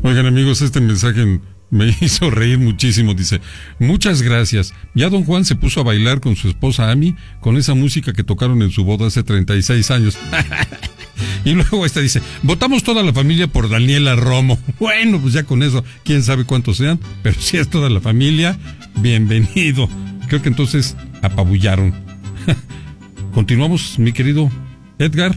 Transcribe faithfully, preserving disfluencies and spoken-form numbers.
Oigan, amigos, este mensaje me hizo reír muchísimo. Dice, muchas gracias. Ya don Juan se puso a bailar con su esposa Ami con esa música que tocaron en su boda hace treinta y seis años. Y luego esta dice, votamos toda la familia por Daniela Romo. Bueno, pues ya con eso, quién sabe cuántos sean, pero si es toda la familia, bienvenido. Creo que entonces apabullaron. Continuamos, mi querido Edgar.